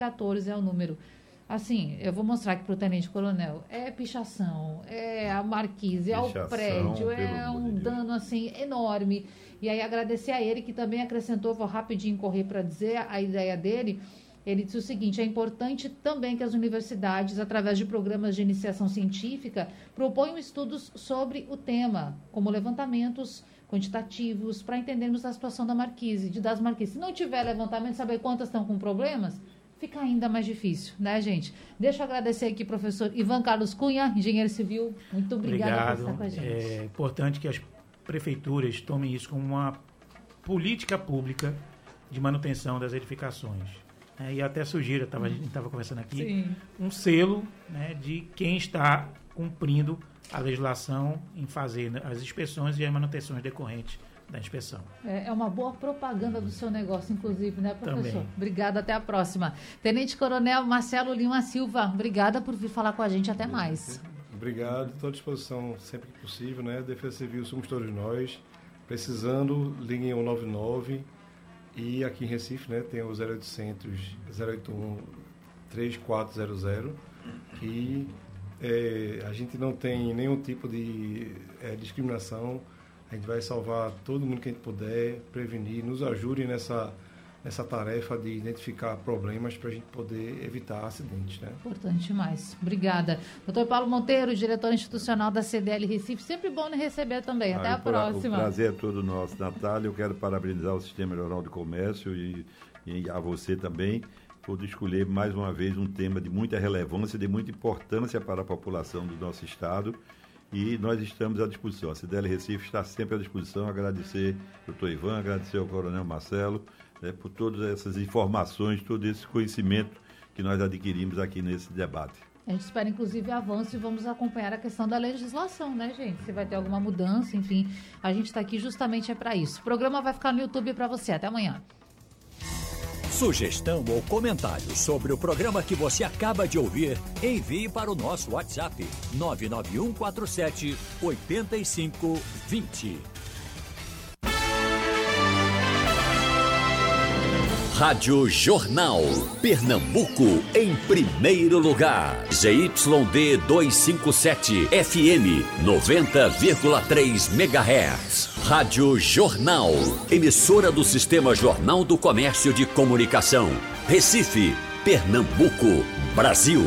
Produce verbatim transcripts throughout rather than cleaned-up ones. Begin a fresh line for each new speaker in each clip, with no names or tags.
quatorze é o número. Assim, eu vou mostrar aqui para o Tenente Coronel. É pichação, é a marquise, é o prédio, é um dano assim enorme. E aí agradecer a ele que também acrescentou, vou rapidinho correr para dizer a ideia dele. Ele disse o seguinte: é importante também que as universidades, através de programas de iniciação científica, proponham estudos sobre o tema, como levantamentos quantitativos, para entendermos a situação da marquise, de das marquises. Se não tiver levantamento, saber quantas estão com problemas, fica ainda mais difícil, né, gente? Deixa eu agradecer aqui, professor Ivan Carlos Cunha, engenheiro civil. Muito obrigada
Obrigado.
por estar com a gente.
É importante que as prefeituras tomem isso como uma política pública de manutenção das edificações. É, e até sugiro, tava, a gente estava conversando aqui, Sim. um selo, né, de quem está cumprindo a legislação em fazer as inspeções e as manutenções decorrentes da inspeção.
É, é uma boa propaganda do seu negócio, inclusive, né, professor?
Também.
Obrigada, até a próxima. Tenente Coronel Marcelo Lima Silva, obrigada por vir falar com a gente, até mais.
Obrigado, estou à disposição sempre que possível, né? Defesa Civil somos todos nós. Precisando, liguem um nove nove. E aqui em Recife, né, tem o zero oitocentos, zero oito um, três quatro zero zero, que é, a gente não tem nenhum tipo de é, discriminação. A gente vai salvar todo mundo que a gente puder, prevenir, nos ajude nessa, nessa tarefa de identificar problemas para a gente poder evitar acidentes, né?
Importante demais. Obrigada. doutor Paulo Monteiro, diretor institucional da C D L Recife, sempre bom lhe receber também. Até ah, a próxima.
O prazer é todo nosso, Natália. Eu quero parabenizar o Sistema Jornal de Comércio e, e a você também por escolher mais uma vez um tema de muita relevância, de muita importância para a população do nosso estado. E nós estamos à disposição. A C D L Recife está sempre à disposição. Agradecer ao doutor Ivan, agradecer ao Coronel Marcelo, né, por todas essas informações, todo esse conhecimento que nós adquirimos aqui nesse debate.
A gente espera, inclusive, avanço e vamos acompanhar a questão da legislação, né, gente? Se vai ter alguma mudança, enfim. A gente está aqui justamente é para isso. O programa vai ficar no YouTube para você. Até amanhã.
Sugestão ou comentário sobre o programa que você acaba de ouvir, envie para o nosso WhatsApp nove nove um quatro sete oito cinco dois zero. Rádio Jornal, Pernambuco em primeiro lugar. Z Y D duzentos e cinquenta e sete, F M noventa vírgula três megahertz. Rádio Jornal, emissora do Sistema Jornal do Comércio de Comunicação. Recife, Pernambuco, Brasil.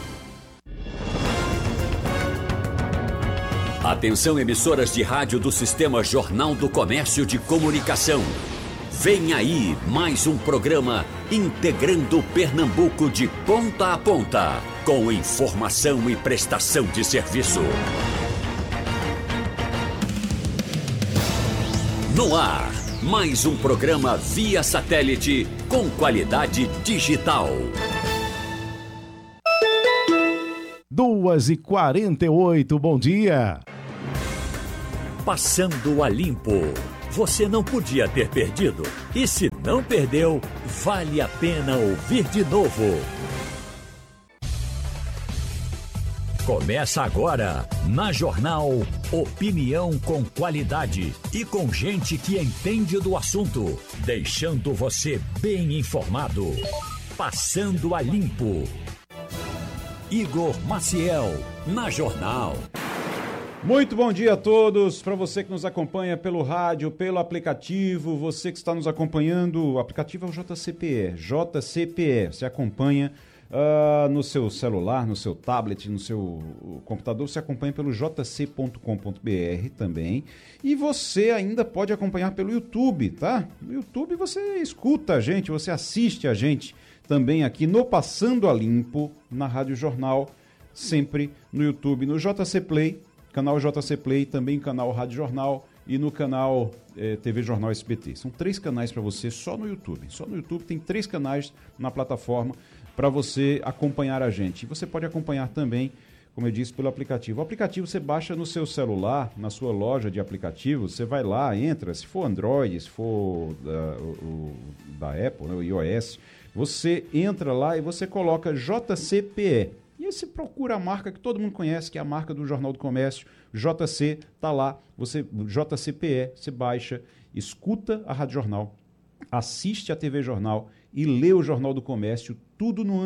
Atenção, emissoras de rádio do Sistema Jornal do Comércio de Comunicação. Vem aí mais um programa integrando Pernambuco de ponta a ponta, com informação e prestação de serviço. No ar, mais um programa via satélite com qualidade digital.
duas e quarenta e oito, bom dia.
Passando a limpo. Você não podia ter perdido. E se não perdeu, vale a pena ouvir de novo. Começa agora, na Jornal, opinião com qualidade e com gente que entende do assunto, deixando você bem informado. Passando a limpo. Igor Maciel, na Jornal.
Muito bom dia a todos, para você que nos acompanha pelo rádio, pelo aplicativo, você que está nos acompanhando, o aplicativo é o J C P E, J C P E, você acompanha uh, no seu celular, no seu tablet, no seu computador, você acompanha pelo j c ponto com ponto b r também, e você ainda pode acompanhar pelo YouTube, tá? No YouTube você escuta a gente, você assiste a gente também aqui no Passando a Limpo, na Rádio Jornal, sempre no YouTube, no J C Play, canal J C Play, também canal Rádio Jornal e no canal eh, T V Jornal S B T. São três canais para você só no YouTube. Só no YouTube tem três canais na plataforma para você acompanhar a gente. E você pode acompanhar também, como eu disse, pelo aplicativo. O aplicativo você baixa no seu celular, na sua loja de aplicativos, você vai lá, entra, se for Android, se for da, o, da Apple, né, o iOS, você entra lá e você coloca J C P E. E aí você procura a marca que todo mundo conhece, que é a marca do Jornal do Comércio, J C, tá lá, você, J C P E, você baixa, escuta a Rádio Jornal, assiste a T V Jornal e lê o Jornal do Comércio, tudo no